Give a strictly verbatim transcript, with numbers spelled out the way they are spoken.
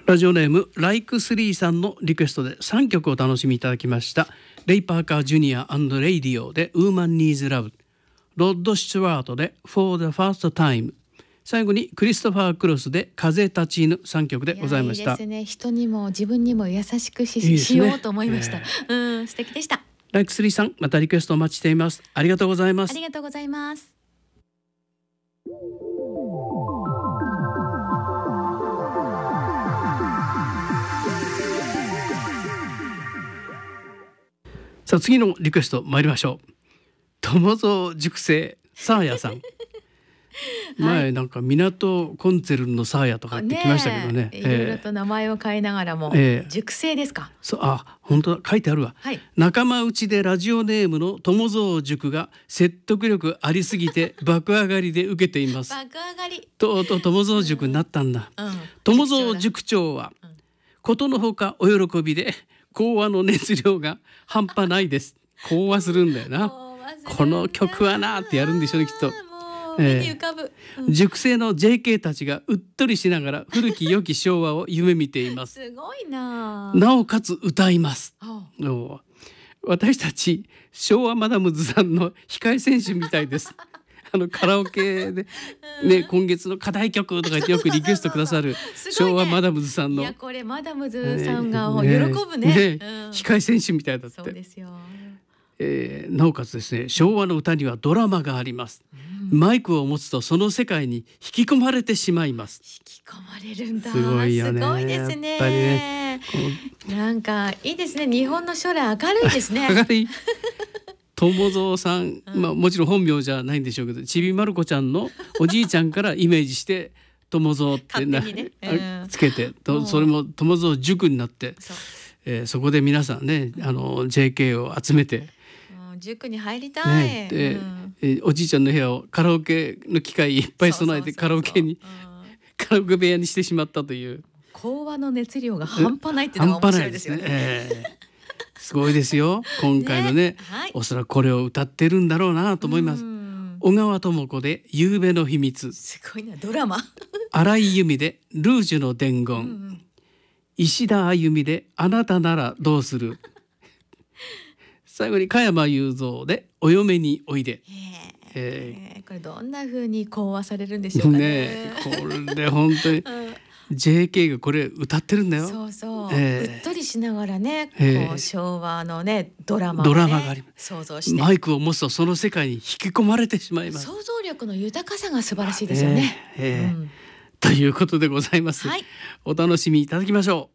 ラジオネームライクスリーさんのリクエストでさんきょくお楽しみいただきました。レイ・パーカー・ジュニア&レイディオでウーマン・ニーズ・ラブ、ロッド・スチュワートで For the First Time、最後にクリストファー・クロスで風立ちぬさんきょくでございました。 いいですね。人にも自分にも優しく し, いいですね、 しようと思いました、えー、うん素敵でした。 ライクスリーさん、またリクエストお待ちしています。ありがとうございます。 ありがとうございます。 さあ次のリクエスト参りましょう。友蔵塾生サーヤさん前なんか港コンツェルンのサーヤとかってきましたけどね、 いろいろと名前を変えながらも、 えー、 塾生ですか。 そう、あ、本当だ、書いてあるわ、はい、仲間内でラジオネームの友蔵塾が説得力ありすぎて爆上がりで受けています爆上がり、 とうとう友蔵塾になったんだ、うんうん、友蔵塾長は、うん、ことのほかお喜びで講話の熱量が半端ないです。講話するんだよなこの曲はなってやるんでしょうね、きっと。 目に浮かぶ、 えーうん、塾生の ジェーケー たちがうっとりしながら古き良き昭和を夢見ていますすごいな。 なおかつ歌います。私たち昭和マダムズさんの控え選手みたいですあのカラオケで、ね、うん、今月の課題曲とか言ってよくリクエストくださる昭和マダムズさんの、 いやこれマダムズさんが喜ぶね、 ねね、うん、控え選手みたいだって。 そうですよ、 えー、なおかつですね、昭和の歌にはドラマがあります、うん、マイクを持つとその世界に引き込まれてしまいます。 引き込まれるんだ。 すごいよね。 すごいですね。 やっぱりね、 なんかいいですね。日本の将来明るいですね。 明るい友蔵さん、うん、まあもちろん本名じゃないんでしょうけど、ちびまる子ちゃんのおじいちゃんからイメージして友蔵ってな、ね、うん、つけてと、それも友蔵塾になって、そ,、えー、そこで皆さんね、あの ジェーケー を集めて、 うん、塾に入りたい、 ね、で、うん、えー、おじいちゃんの部屋をカラオケの機械いっぱい備えてカラオケに、うん、カラオケ部屋にしてしまったという。 講話の熱量が半端ないっていうのが面白いですよね。 半端ないですね、えーすごいですよ今回の ね, ね、はい、おそらくこれを歌ってるんだろうなと思います。小川智子で夕べの秘密、 すごいな、ドラマ荒井由実でルージュの伝言、うんうん、石田あゆみであなたならどうする最後に加山雄三でお嫁においで。 えー、これどんな風に講話されるんでしょうか ね, ねこれ本当に、うんジェーケー がこれ歌ってるんだよ。 そうそう、 えー、うっとりしながらね、 えー、 こう昭和のねドラマを、ね、 ドラマがあり想像してマイクを持つとその世界に引き込まれてしまいます。 想像力の豊かさが素晴らしいですよね、 えーえーうん、 ということでございます、 はい、 お楽しみいただきましょう。